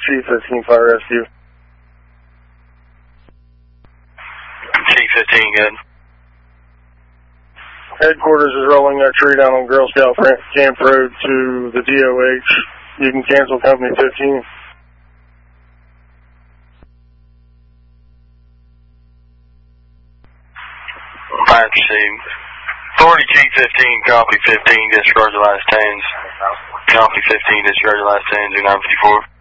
Chief 15 Fire Rescue. Chief 15, good. Headquarters is rolling that tree down on Girl Scout Camp Road to the DOH. You can cancel Company 15. Fire received. Authority Chief 15, copy 15, discharge the last 10s. Copy 15, discharge the last 10s, 954.